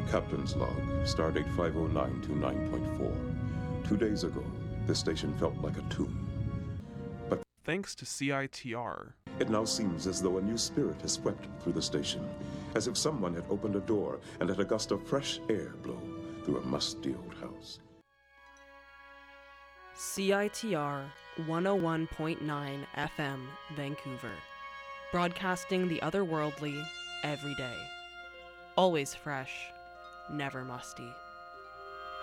Captain's log, stardate 50929.4. 2 days ago, this station felt like a tomb. But thanks to CITR, it now seems as though a new spirit has swept through the station, as if someone had opened a door and let a gust of fresh air blow through a musty old house. CITR 101.9 FM, Vancouver. Broadcasting the otherworldly every day. Always fresh, never musty.